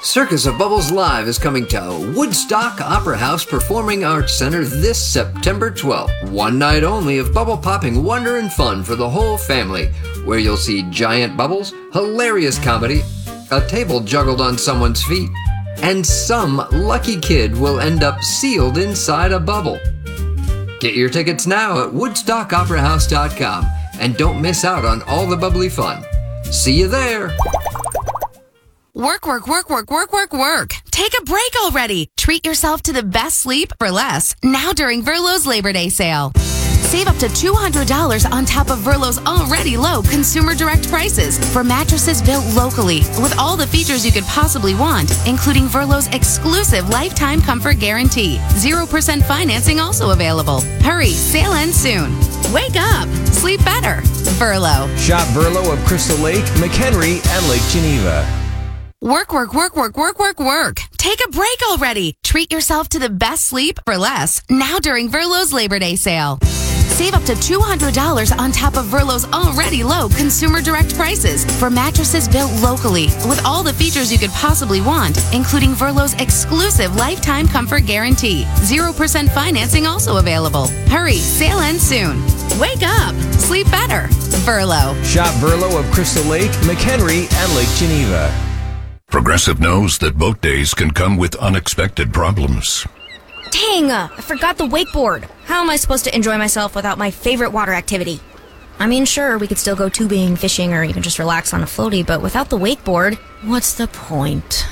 Circus of Bubbles Live is coming to Woodstock Opera House Performing Arts Center this September 12th. One night only of bubble popping wonder and fun for the whole family, where you'll see giant bubbles, hilarious comedy, a table juggled on someone's feet, and some lucky kid will end up sealed inside a bubble. Get your tickets now at woodstockoperahouse.com and don't miss out on all the bubbly fun. See you there! Work. Take a break already. Treat yourself to the best sleep for less now during Verlo's Labor Day sale. Save up to $200 on top of Verlo's already low consumer direct prices for mattresses built locally with all the features you could possibly want, including Verlo's exclusive lifetime comfort guarantee. 0% financing also available. Hurry, sale ends soon. Wake up. Sleep better. Verlo. Shop Verlo of Crystal Lake, McHenry, and Lake Geneva. Work. Take a break already. Treat yourself to the best sleep for less now during Verlo's Labor Day sale. Save up to $200 on top of Verlo's already low consumer direct prices for mattresses built locally with all the features you could possibly want, including Verlo's exclusive lifetime comfort guarantee. 0% financing also available. Hurry, sale ends soon. Wake up. Sleep better. Verlo. Shop Verlo of Crystal Lake, McHenry, and Lake Geneva. Progressive knows that boat days can come with unexpected problems. Dang, I forgot the wakeboard. How am I supposed to enjoy myself without my favorite water activity? I mean, sure, we could still go tubing, fishing, or even just relax on a floaty, but without the wakeboard, what's the point?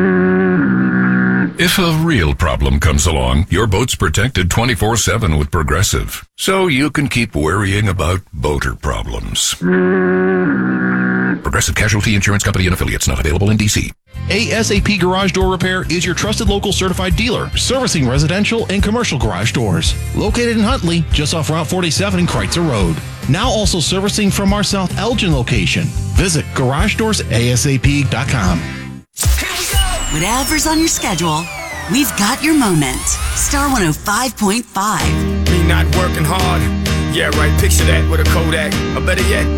If a real problem comes along, your boat's protected 24/7 with Progressive, so you can keep worrying about boater problems. Progressive Casualty Insurance Company and Affiliates, not available in D.C. ASAP Garage Door Repair is your trusted local certified dealer, servicing residential and commercial garage doors. Located in Huntley, just off Route 47 and Kreitzer Road. Now also servicing from our South Elgin location. Visit GarageDoorsASAP.com. Whatever's on your schedule, we've got your moment. Star 105.5. Me not working hard. Yeah, right. Picture that with a Kodak. Or better yet,